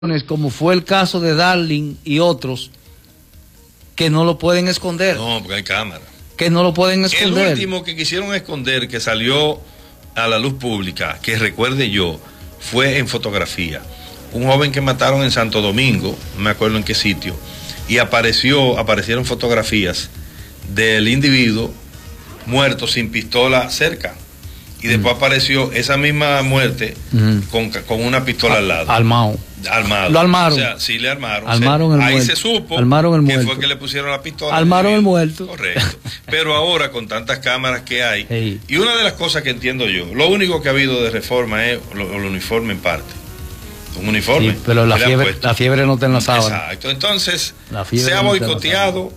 como fue el caso de Darling y otros, que no lo pueden esconder. No, porque hay cámara. Que no lo pueden esconder. El último que quisieron esconder, que salió a la luz pública, que recuerde yo, fue en fotografía. Un joven que mataron en Santo Domingo, no me acuerdo en qué sitio, y aparecieron fotografías del individuo muerto sin pistola cerca. Y después apareció esa misma muerte con una pistola al lado. Armado. Lo armaron. O sea, sí le armaron. Armaron el ahí muerto. se supo armaron el que muerto. fue que le pusieron la pistola. Armaron el muerto. Correcto. Pero ahora, con tantas cámaras que hay, sí. Y una de las cosas que entiendo yo, lo único que ha habido de reforma es el uniforme en parte. Un uniforme. Sí, pero la fiebre no está en la sábana. Exacto. Entonces, se ha boicoteado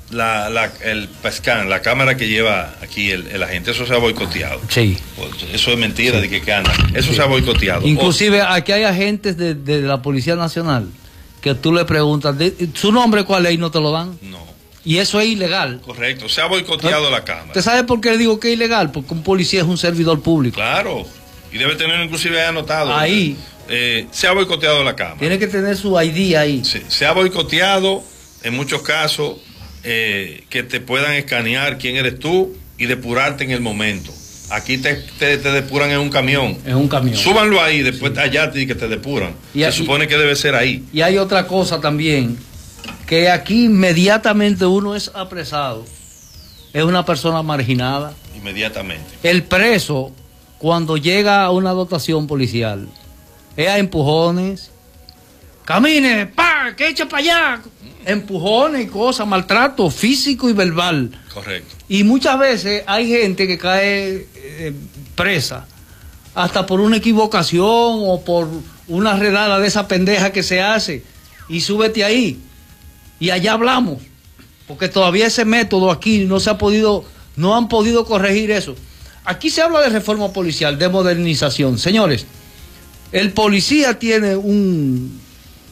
el PASCAN, la cámara que lleva aquí el agente. Eso se ha boicoteado. Sí. Eso es mentira, sí. De que anda. Eso sí. Se ha boicoteado. Inclusive aquí hay agentes de la Policía Nacional que tú le preguntas, ¿su nombre cuál es? Y no te lo dan. No. Y eso es ilegal. Correcto, se ha boicoteado la cámara. ¿Usted sabe por qué le digo que es ilegal? Porque un policía es un servidor público. Claro. Y debe tener inclusive anotado. Ahí. Se ha boicoteado la cámara. Tiene que tener su ID ahí. Sí, se ha boicoteado en muchos casos. Que te puedan escanear quién eres tú y depurarte en el momento. Aquí te depuran en un camión. En un camión. Súbanlo ahí, después sí. Allá que te depuran. Se supone que debe ser ahí. Y hay otra cosa también, que aquí inmediatamente uno es apresado. Es una persona marginada. Inmediatamente. El preso, cuando llega a una dotación policial, es a empujones. Camine, pa, que echa para allá. Empujones y cosas, maltrato físico y verbal. Correcto. Y muchas veces hay gente que cae presa, hasta por una equivocación o por una redada de esa pendeja que se hace. Y súbete ahí. Y allá hablamos. Porque todavía ese método aquí no han podido corregir eso. Aquí se habla de reforma policial, de modernización. Señores, el policía tiene un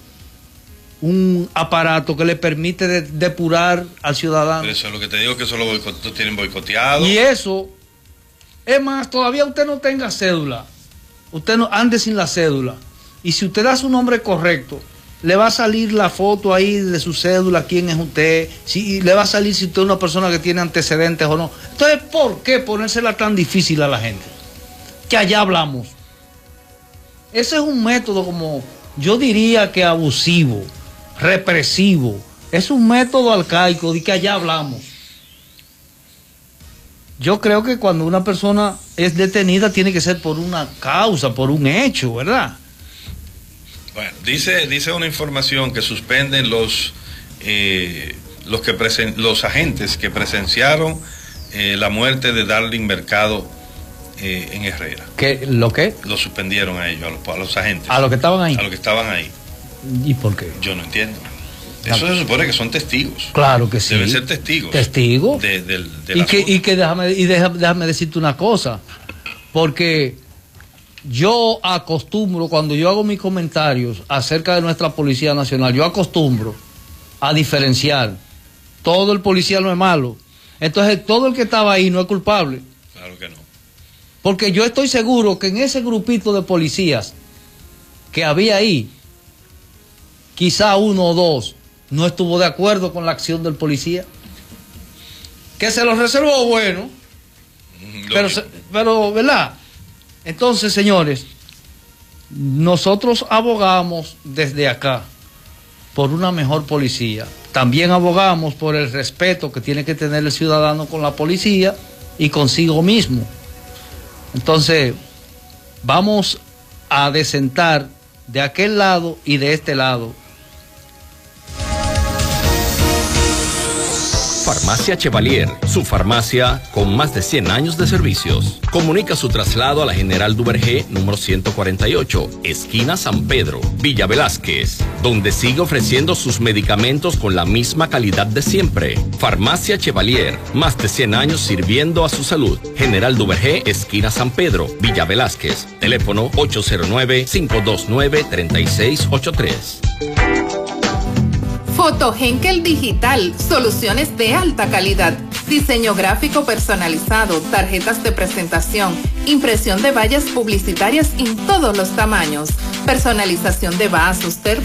aparato que le permite depurar al ciudadano. Pero eso es lo que te digo, que eso lo tienen boicoteado. Y eso, es más, todavía usted no tenga cédula, usted no ande sin la cédula, y si usted da su nombre correcto, le va a salir la foto ahí de su cédula, quién es usted, y le va a salir si usted es una persona que tiene antecedentes o no. Entonces, ¿por qué ponérsela tan difícil a la gente? Que allá hablamos. Ese es un método como, yo diría que abusivo, represivo. Es un método arcaico de que allá hablamos. Yo creo que cuando una persona es detenida tiene que ser por una causa, por un hecho, ¿verdad? Bueno, dice una información que suspenden los agentes que presenciaron la muerte de Darling Mercado en Herrera. ¿Lo qué? Lo suspendieron a ellos, a los agentes. ¿A los que estaban ahí? A los que estaban ahí. ¿Y por qué? Yo no entiendo. Eso se supone que son testigos. Claro que sí. Deben ser testigos. Testigos. Déjame decirte una cosa. Porque yo acostumbro, cuando yo hago mis comentarios acerca de nuestra Policía Nacional, yo acostumbro a diferenciar. Todo el policía no es malo. Entonces, todo el que estaba ahí no es culpable. Claro que no. Porque yo estoy seguro que en ese grupito de policías que había ahí, quizá uno o dos no estuvo de acuerdo con la acción del policía. Que se lo reservó, bueno. Pero, ¿verdad? Entonces, señores, nosotros abogamos desde acá por una mejor policía. También abogamos por el respeto que tiene que tener el ciudadano con la policía y consigo mismo. Entonces, vamos a desentar de aquel lado y de este lado. Farmacia Chevalier, su farmacia con más de 100 años de servicios. Comunica su traslado a la General Duvergé, número 148, esquina San Pedro, Villa Velázquez, donde sigue ofreciendo sus medicamentos con la misma calidad de siempre. Farmacia Chevalier, más de 100 años sirviendo a su salud. General Duvergé, esquina San Pedro, Villa Velázquez. Teléfono 809-529-3683. Foto Henkel Digital, soluciones de alta calidad, diseño gráfico personalizado, tarjetas de presentación, impresión de vallas publicitarias en todos los tamaños. Personalización de vasos,